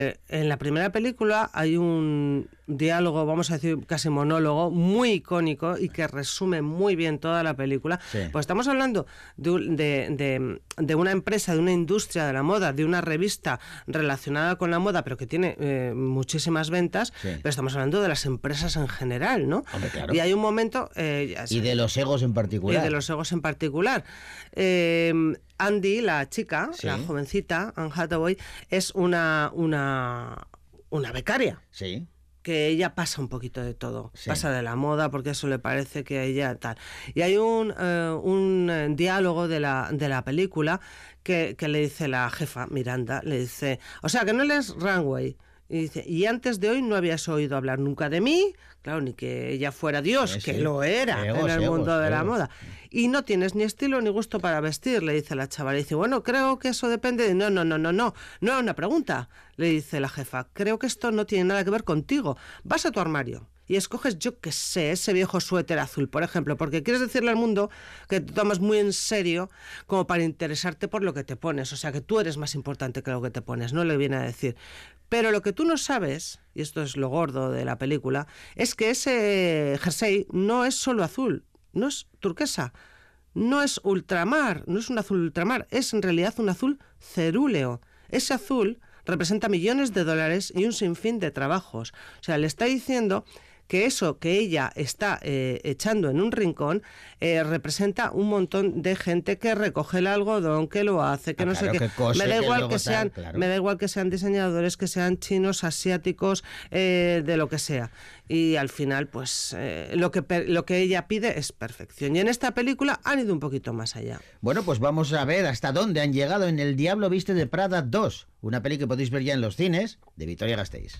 En la primera película hay un diálogo, vamos a decir casi monólogo, muy icónico y que resume muy bien toda la película. Sí. Pues estamos hablando de una empresa, de una industria de la moda, de una revista relacionada con la moda, pero que tiene muchísimas ventas, Sí. pero estamos hablando de las empresas en general, ¿no? Hombre, claro. Y hay un momento... Y de los egos en particular. Y de los egos en particular. Andy, la chica, Sí. la jovencita, Anne Hathaway, es una becaria. Sí. Que ella pasa un poquito de todo, Sí. pasa de la moda porque eso le parece que ella tal. Y hay un diálogo de la película que le dice la jefa, Miranda, le dice, o sea, que no lees Runway. Y dice, y antes de hoy no habías oído hablar nunca de mí, claro, ni que ella fuera Dios, que Sí. lo era Egos, en el mundo de la egos. moda. Y no tienes ni estilo ni gusto para vestir, le dice la chavala. Y dice, bueno, creo que eso depende de... No es una pregunta, le dice la jefa. Creo que esto no tiene nada que ver contigo. Vas a tu armario y escoges, yo qué sé, ese viejo suéter azul, por ejemplo, porque quieres decirle al mundo que te tomas muy en serio como para interesarte por lo que te pones. O sea, que tú eres más importante que lo que te pones, no le viene a decir. Pero lo que tú no sabes, y esto es lo gordo de la película, es que ese jersey no es solo azul, no es turquesa, no es ultramar, no es un azul ultramar, es en realidad un azul cerúleo. Ese azul representa millones de dólares y un sinfín de trabajos. O sea, le está diciendo que eso que ella está echando en un rincón representa un montón de gente que recoge el algodón, que lo hace, que no claro, sé qué. que cose, Me da que igual luego que sean, tal, claro. me da igual que sean diseñadores, que sean chinos, asiáticos, de lo que sea. Y al final, pues lo que ella pide es perfección. Y en esta película han ido un poquito más allá. Bueno, pues vamos a ver hasta dónde han llegado en El Diablo Viste de Prada 2, una peli que podéis ver ya en los cines de Vitoria-Gasteiz.